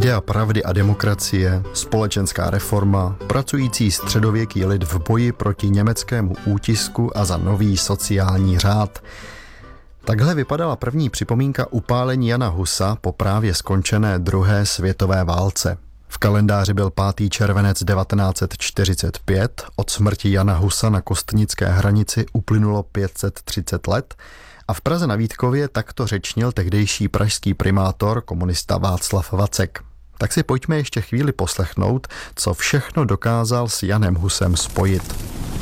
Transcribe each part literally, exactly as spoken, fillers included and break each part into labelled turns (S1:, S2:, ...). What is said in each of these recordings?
S1: Idea pravdy a demokracie, společenská reforma, pracující středověký lid v boji proti německému útisku a za nový sociální řád. Takhle vypadala první připomínka upálení Jana Husa po právě skončené druhé světové válce. V kalendáři byl pátý červenec devatenáct set čtyřicet pět, od smrti Jana Husa na Kostnické hranici uplynulo pět set třicet let a v Praze na Vítkově takto řečnil tehdejší pražský primátor, komunista Václav Vacek. Tak si pojďme ještě chvíli poslechnout, co všechno dokázal s Janem Husem spojit.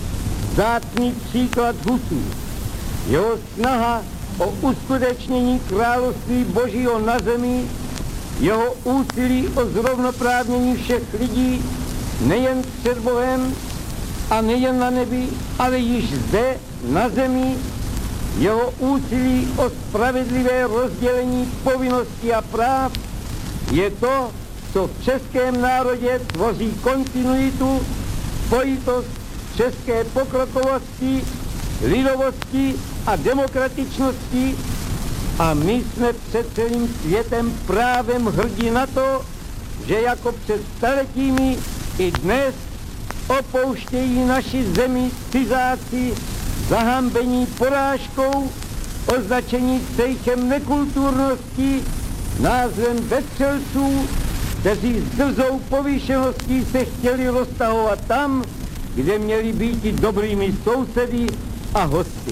S2: Vzácný příklad Husů, jeho snaha o uskutečnění království Božího na zemi, jeho úsilí o zrovnoprávnění všech lidí, nejen před Bohem a nejen na nebi, ale již zde na zemi, jeho úsilí o spravedlivé rozdělení povinností a práv je to, co v českém národě tvoří kontinuitu, spojitost české pokrokovosti, lidovosti a demokratičnosti, a my jsme před celým světem právem hrdí na to, že jako před staletími i dnes opouštějí naši zemi cizáci zahambení porážkou, označení cejchem nekulturnosti, názvem vetřelců, kteří s drzou povýšeností se chtěli roztahovat tam, kde měli být i dobrými sousedy a hosty.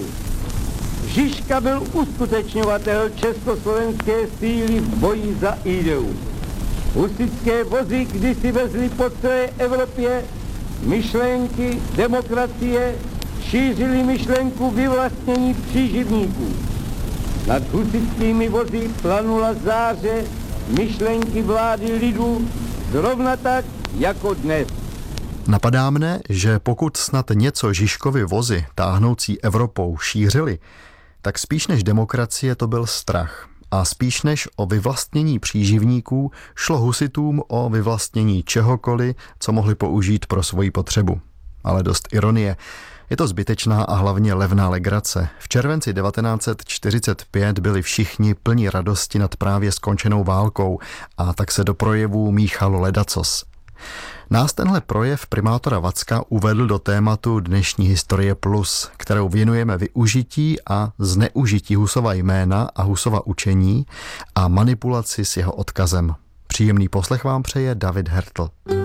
S2: Žižka byl uskutečňovatel československé síly v boji za ideu. Husitské vozy kdysi vezly po celé Evropě myšlenky demokracie, šířili myšlenku vyvlastnění příživníků. Nad husitskými vozy planula záře myšlenky vlády lidu, zrovna tak jako dnes.
S1: Napadá mne, že pokud snad něco Žižkovy vozy táhnoucí Evropou šířili, tak spíš než demokracie to byl strach. A spíš než o vyvlastnění příživníků šlo husitům o vyvlastnění čehokoliv, co mohli použít pro svoji potřebu. Ale dost ironie. Je to zbytečná a hlavně levná legrace. V červenci devatenáct set čtyřicet pět byli všichni plní radosti nad právě skončenou válkou a tak se do projevů míchalo ledacos. Nás tenhle projev primátora Vacka uvedl do tématu dnešní Historie Plus, kterou věnujeme využití a zneužití Husova jména a Husova učení a manipulaci s jeho odkazem. Příjemný poslech vám přeje David Hertl.